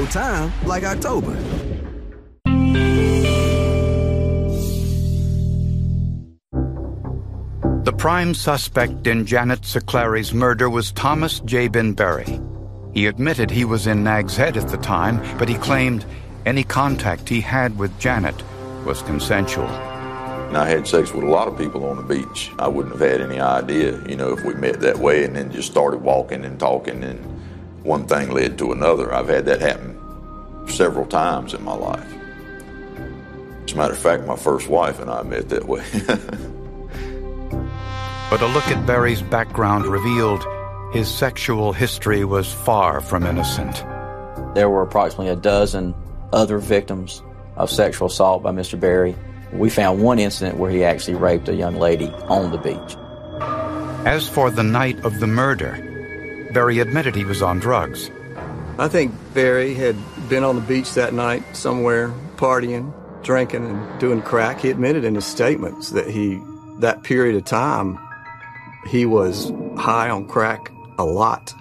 no time like October. The prime suspect in Janet Siclari's murder was Thomas Jabin Berry. He admitted he was in Nag's Head at the time, but he claimed any contact he had with Janet was consensual. I had sex with a lot of people on the beach. I wouldn't have had any idea, if we met that way and then just started walking and talking and one thing led to another. I've had that happen several times in my life. As a matter of fact, my first wife and I met that way. But a look at Berry's background revealed his sexual history was far from innocent. There were approximately a dozen other victims of sexual assault by Mr. Berry. We found one incident where he actually raped a young lady on the beach. As for the night of the murder, Berry admitted he was on drugs. I think Berry had been on the beach that night somewhere, partying, drinking, and doing crack. He admitted in his statements that that period of time, he was high on crack a lot.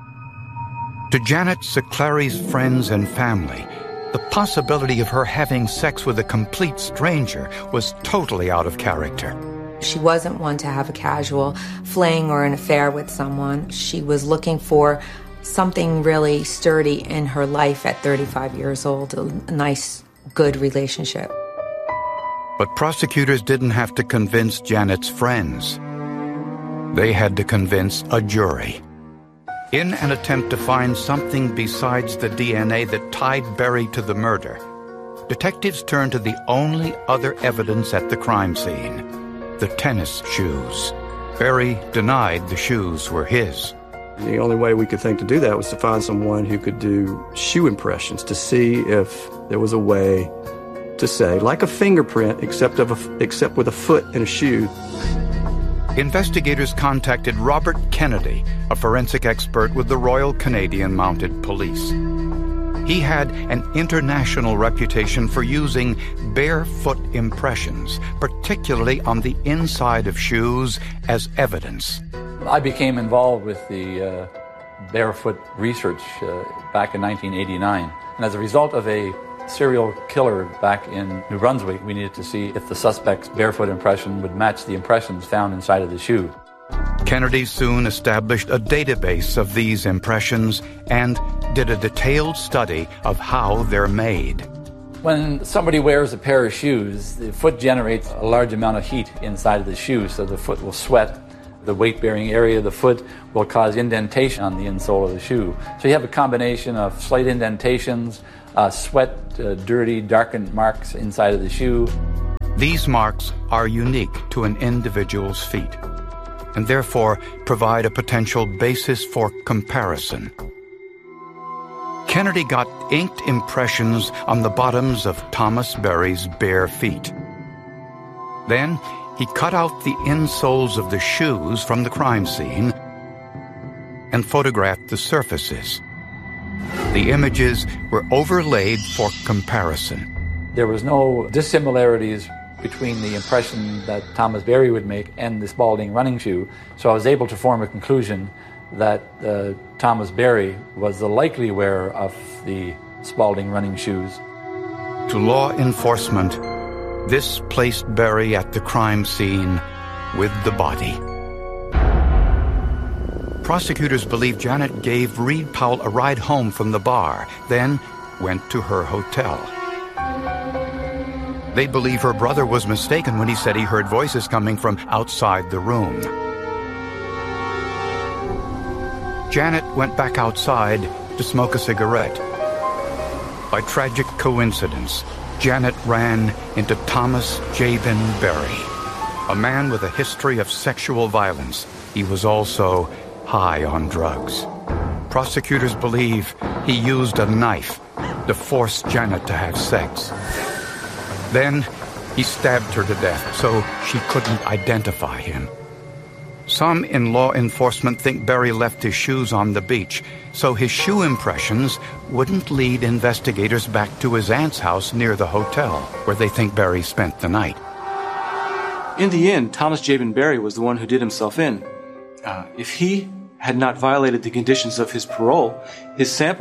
To Janet Siclari's friends and family, the possibility of her having sex with a complete stranger was totally out of character. She wasn't one to have a casual fling or an affair with someone. She was looking for something really sturdy in her life at 35 years old, a nice, good relationship. But prosecutors didn't have to convince Janet's friends. They had to convince a jury. In an attempt to find something besides the DNA that tied Berry to the murder, detectives turned to the only other evidence at the crime scene, the tennis shoes. Berry denied the shoes were his. The only way we could think to do that was to find someone who could do shoe impressions to see if there was a way to say, like a fingerprint, except with a foot and a shoe. Investigators contacted Robert Kennedy, a forensic expert with the Royal Canadian Mounted Police. He had an international reputation for using barefoot impressions, particularly on the inside of shoes, as evidence. I became involved with the barefoot research back in 1989. And as a result of a serial killer back in New Brunswick, we needed to see if the suspect's barefoot impression would match the impressions found inside of the shoe. Kennedy soon established a database of these impressions and did a detailed study of how they're made. When somebody wears a pair of shoes, the foot generates a large amount of heat inside of the shoe, so the foot will sweat. The weight-bearing area of the foot will cause indentation on the insole of the shoe. So you have a combination of slight indentations, sweat, dirty, darkened marks inside of the shoe. These marks are unique to an individual's feet and therefore provide a potential basis for comparison. Kennedy got inked impressions on the bottoms of Thomas Berry's bare feet. Then he cut out the insoles of the shoes from the crime scene and photographed the surfaces. The images were overlaid for comparison. There was no dissimilarities between the impression that Thomas Berry would make and the Spalding running shoe, so I was able to form a conclusion that Thomas Berry was the likely wearer of the Spalding running shoes. To law enforcement, this placed Berry at the crime scene with the body. Prosecutors believe Janet gave Reed Powell a ride home from the bar, then went to her hotel. They believe her brother was mistaken when he said he heard voices coming from outside the room. Janet went back outside to smoke a cigarette. By tragic coincidence, Janet ran into Thomas Jabin Berry, a man with a history of sexual violence. He was also high on drugs. Prosecutors believe he used a knife to force Janet to have sex. Then he stabbed her to death so she couldn't identify him. Some in law enforcement think Berry left his shoes on the beach, so his shoe impressions wouldn't lead investigators back to his aunt's house near the hotel, where they think Berry spent the night. In the end, Thomas Jabin Berry was the one who did himself in. If he had not violated the conditions of his parole, his sample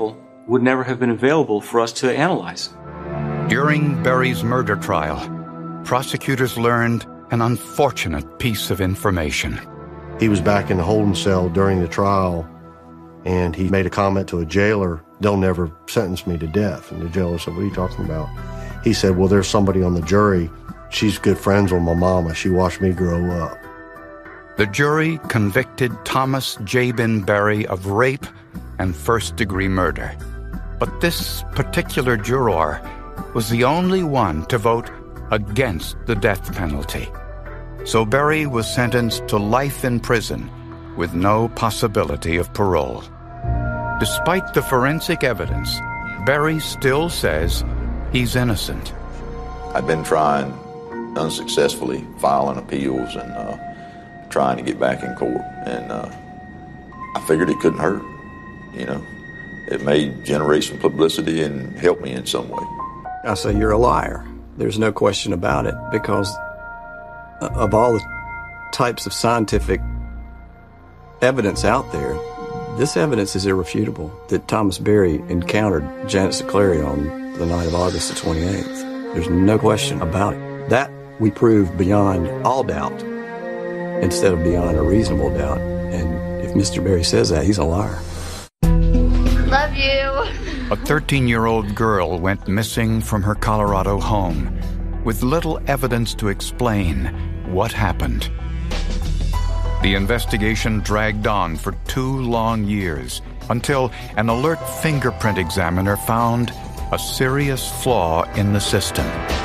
would never have been available for us to analyze. During Berry's murder trial, prosecutors learned an unfortunate piece of information. He was back in the holding cell during the trial, and he made a comment to a jailer, "They'll never sentence me to death." And the jailer said, "What are you talking about?" He said, "Well, there's somebody on the jury. She's good friends with my mama. She watched me grow up." The jury convicted Thomas Jabin Berry of rape and first-degree murder. But this particular juror was the only one to vote against the death penalty. So Berry was sentenced to life in prison with no possibility of parole. Despite the forensic evidence, Berry still says he's innocent. I've been trying unsuccessfully, filing appeals and trying to get back in court. And I figured it couldn't hurt, you know. It may generate some publicity and help me in some way. I say you're a liar. There's no question about it, because of all the types of scientific evidence out there, this evidence is irrefutable that Thomas Berry encountered Janet Siclari on the night of August the 28th. There's no question about it. That we proved beyond all doubt instead of beyond a reasonable doubt. And if Mr. Berry says that, he's a liar. Love you. A 13-year-old girl went missing from her Colorado home with little evidence to explain what happened. The investigation dragged on for 2 long years until an alert fingerprint examiner found a serious flaw in the system.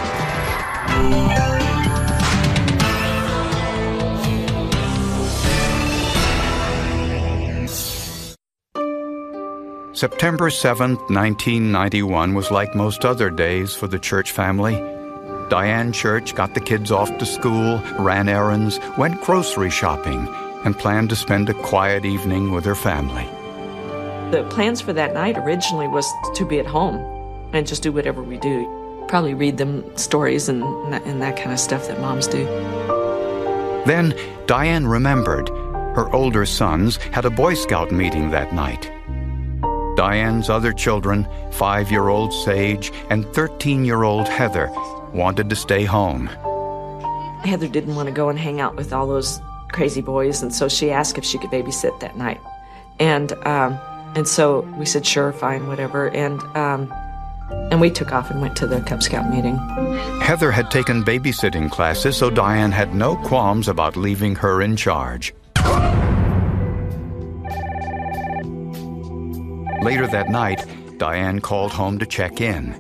September 7th, 1991 was like most other days for the Church family. Diane Church got the kids off to school, ran errands, went grocery shopping, and planned to spend a quiet evening with her family. The plans for that night originally was to be at home and just do whatever we do. Probably read them stories and that kind of stuff that moms do. Then Diane remembered her older sons had a Boy Scout meeting that night. Diane's other children, 5-year-old Sage and 13-year-old Heather, wanted to stay home. Heather didn't want to go and hang out with all those crazy boys, and so she asked if she could babysit that night. And so we said, sure, fine, whatever. And we took off and went to the Cub Scout meeting. Heather had taken babysitting classes, so Diane had no qualms about leaving her in charge. Later that night, Diane called home to check in.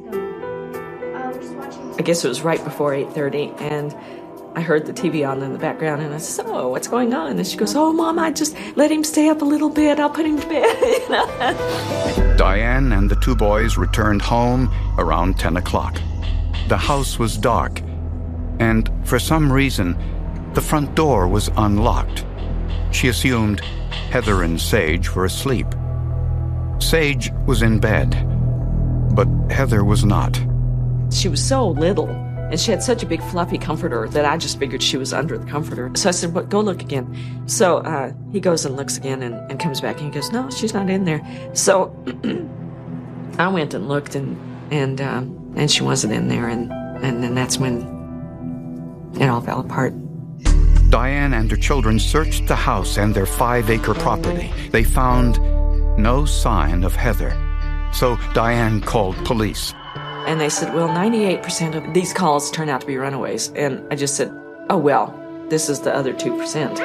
I guess it was right before 8:30, and I heard the TV on in the background, and I said, "Oh, what's going on?" And she goes, "Oh, Mom, I just let him stay up a little bit. I'll put him to bed." Diane and the 2 boys returned home around 10 o'clock. The house was dark, and for some reason, the front door was unlocked. She assumed Heather and Sage were asleep. Sage was in bed, but Heather was not. She was so little, and she had such a big fluffy comforter that I just figured she was under the comforter. So I said, well, go look again. So he goes and looks again and comes back, and he goes, no, she's not in there. So I went and looked, and she wasn't in there, and then that's when it all fell apart. Diane and her children searched the house and their 5-acre property. They found no sign of Heather. So Diane called police. And they said, well, 98% of these calls turn out to be runaways. And I just said, oh, well, this is the other 2%.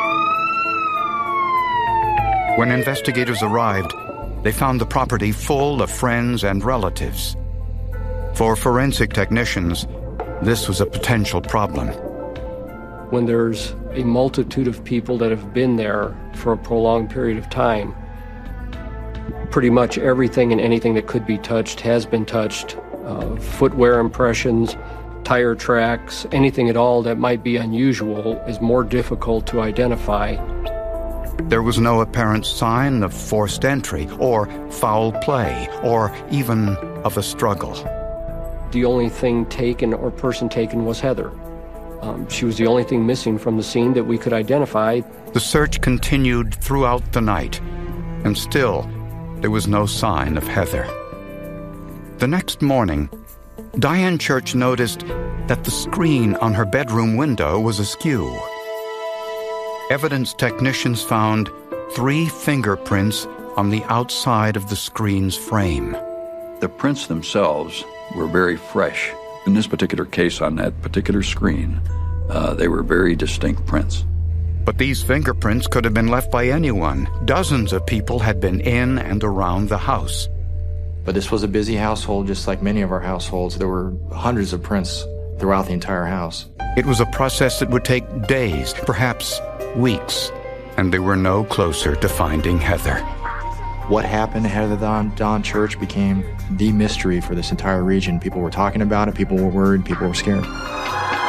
When investigators arrived, they found the property full of friends and relatives. For forensic technicians, this was a potential problem. When there's a multitude of people that have been there for a prolonged period of time, pretty much everything and anything that could be touched has been touched. Footwear impressions, tire tracks, anything at all that might be unusual is more difficult to identify. There was no apparent sign of forced entry or foul play or even of a struggle. The only thing taken or person taken was Heather. She was the only thing missing from the scene that we could identify. The search continued throughout the night, and still, there was no sign of Heather. The next morning, Diane Church noticed that the screen on her bedroom window was askew. Evidence technicians found 3 fingerprints on the outside of the screen's frame. The prints themselves were very fresh. In this particular case, on that particular screen, they were very distinct prints. But these fingerprints could have been left by anyone. Dozens of people had been in and around the house. But this was a busy household, just like many of our households. There were hundreds of prints throughout the entire house. It was a process that would take days, perhaps weeks, and they were no closer to finding Heather. What happened to Heather Dawn Church became the mystery for this entire region. People were talking about it, people were worried, people were scared.